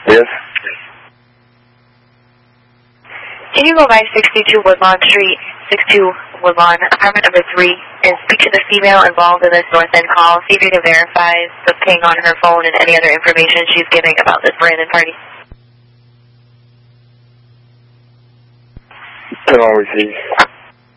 Yes. Can you go by 62 Woodlawn Street, 62 Woodlawn, apartment number 3, and speak to the female involved in this North End call? See if you can verify the ping on her phone and any other information she's giving about this Brandon party. Can all receive.